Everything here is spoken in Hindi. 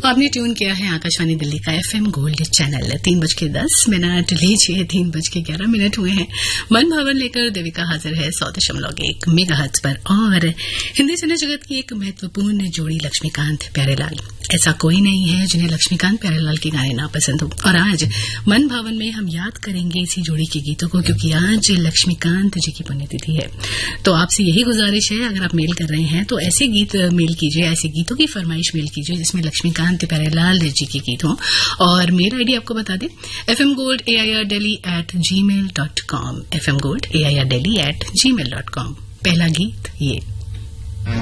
आपने ट्यून किया है आकाशवाणी दिल्ली का FM गोल्ड चैनल। 3:10 लीजिए 3:11 हुए हैं। मन भावन लेकर देविका हाजिर है 100.1 मेगाहर्ट्ज पर और हिंदी सिने जगत की एक महत्वपूर्ण जोड़ी लक्ष्मीकांत प्यारेलाल। ऐसा कोई नहीं है जिन्हें लक्ष्मीकांत प्यारेलाल के गाने ना पसंद हो। और आज मन भावन में हम याद करेंगे इसी जोड़ी के गीतों को, क्योंकि आज लक्ष्मीकांत जी की पुण्यतिथि है। तो आपसे यही गुजारिश है, अगर आप मेल कर रहे हैं तो ऐसे गीत मेल कीजिए, ऐसे गीतों की फरमाइश मेल कीजिए जिसमें लक्ष्मीकांत प्यारेलाल जी के गीत हों। और मेरा आईडी आपको बता दें, fmgold@airdelhi@gmail.com, fmgold@airdelhi@gmail.com। पहला गीत ये